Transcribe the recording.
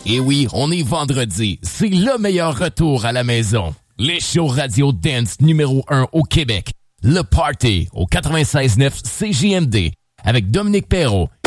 Et oui, on est vendredi. C'est le meilleur retour à la maison. Les shows radio dance numéro 1 au Québec. Le Party au 96.9 CJMD avec Dominique Perrault,